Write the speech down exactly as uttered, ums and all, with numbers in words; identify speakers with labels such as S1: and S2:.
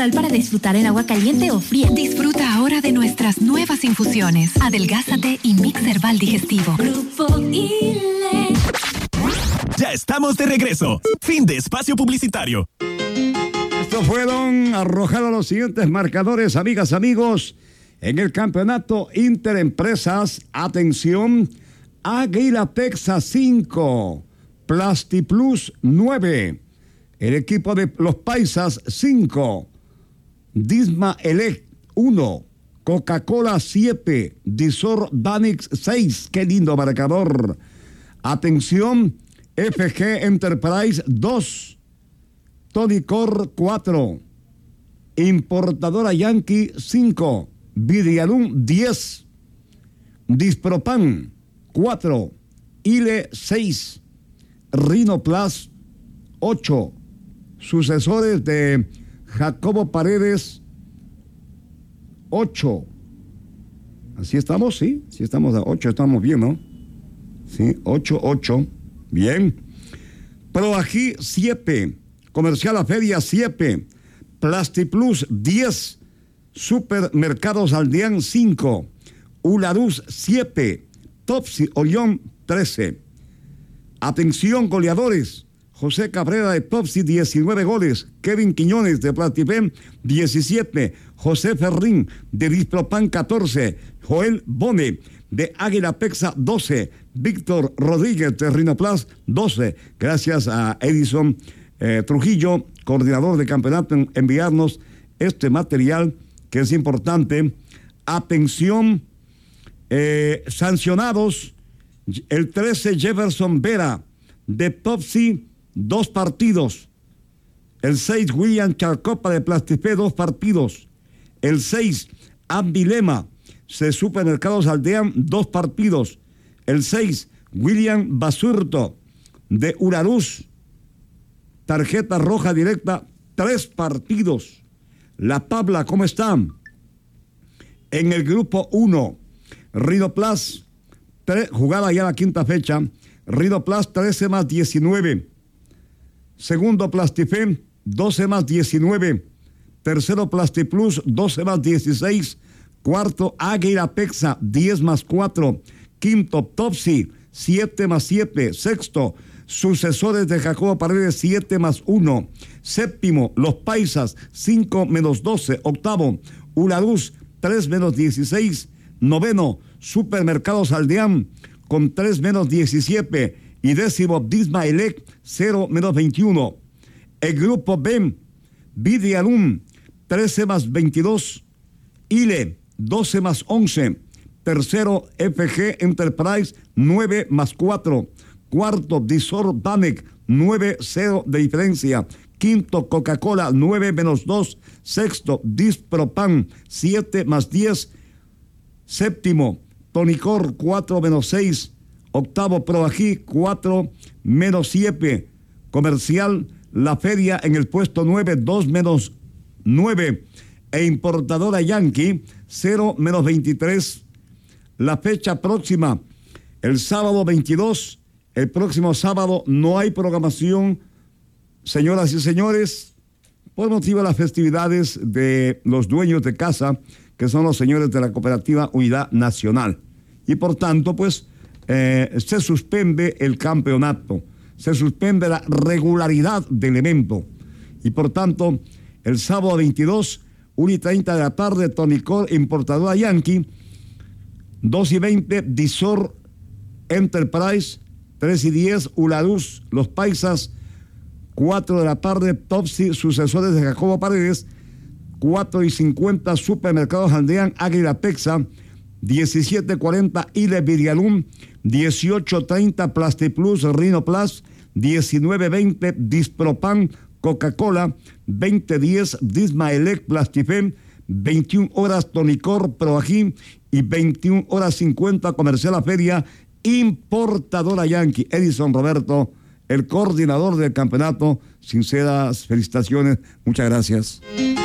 S1: natural para disfrutar en agua caliente o fría.
S2: Disfruta ahora de nuestras nuevas infusiones. Adelgázate y Mix Herbal Digestivo.
S3: Grupo ILE.
S4: Ya estamos de regreso. Fin de espacio publicitario.
S5: Estos fueron arrojados los siguientes marcadores, amigas, amigos, en el campeonato Interempresas. Atención, Águila Texas cinco, Plastiplus nueve, el equipo de los Paisas cinco, Disma Elec uno, Coca-Cola siete, Disor Danix seis. Qué lindo marcador. Atención, F G Enterprise dos, Tonicor cuatro, Importadora Yankee cinco, Vidialum diez, Dispropan cuatro, Ile seis, Rinoplas ocho, sucesores de Jacobo Paredes ocho. ¿Así estamos? Sí, sí estamos a ocho, estamos bien, ¿no? Sí, ocho, ocho. Bien. Proají siete, Comercial La Feria siete, Plastiplus diez, Supermercados Aldean cinco, Ularus siete, Topsy Orión trece. Atención, goleadores. José Cabrera de Topsy diecinueve goles, Kevin Quiñones de Plastipen diecisiete, José Ferrín de Dispropan catorce, Joel Bone de Águila Pexa doce, Víctor Rodríguez de Rinoplas doce. Gracias a Edison eh, Trujillo, coordinador de campeonato, en enviarnos este material que es importante. Atención, eh, sancionados, el trece Jefferson Vera de Topsy, dos partidos. El seis William Charcopa de Plastifé, dos partidos. El seis Abdilema de Supermercados Aldean, dos partidos. El seis William Basurto de Urarús, tarjeta roja directa, tres partidos. La tabla, ¿cómo están? En el grupo uno, Rinoplas, jugada ya la quinta fecha, Rinoplas trece más diecinueve. Segundo, Plastifem, doce más diecinueve. Tercero, Plastiplus, doce más dieciséis. Cuarto, Águila Pexa, diez más cuatro. Quinto, Topsy, siete más siete. Sexto, sucesores de Jacobo Paredes, siete más uno. Séptimo, Los Paisas, cinco menos doce. Octavo, Ularús, tres menos dieciséis. Noveno, Supermercados Aldean, con tres menos diecisiete. Y décimo, Disma Elec, cero menos veintiuno. El grupo B, Vidialum, trece más veintidós. Ile, doce más once. Tercero, F G Enterprise, nueve más cuatro. Cuarto, Disor Banec, nueve cero de diferencia. Quinto, Coca-Cola, nueve menos dos. Sexto, Dispropan, siete más diez. Séptimo, Tonicor, cuatro menos seis. Octavo, Proají, cuatro menos siete. Comercial La Feria en el puesto nueve, dos menos nueve. E Importadora Yankee, cero menos veintitrés. La fecha próxima, el sábado veintidós. El próximo sábado no hay programación, señoras y señores, por motivo de las festividades de los dueños de casa, que son los señores de la Cooperativa Unidad Nacional. Y por tanto, pues, eh, se suspende el campeonato, se suspende la regularidad del evento. Y por tanto, el sábado veintidós, una y treinta de la tarde, Tonicor, Importadora Yankee, dos y veinte, Disor Enterprise, tres y diez, Ularús, Los Paisas, cuatro de la tarde, Topsy, sucesores de Jacobo Paredes, cuatro y cincuenta, Supermercados Aldean, Águila Pexa, diecisiete cuarenta, Ile Vidialum, dieciocho treinta, Plastiplus, Rinoplas, diecinueve veinte, Dispropan, Coca-Cola, veinte diez, Disma Elec, Plastifem, veintiuna horas, Tonicor, Proajín, y veintiuna horas cincuenta, Comercial La Feria, Importadora Yankee. Edison Roberto, el coordinador del campeonato, sinceras felicitaciones, muchas gracias.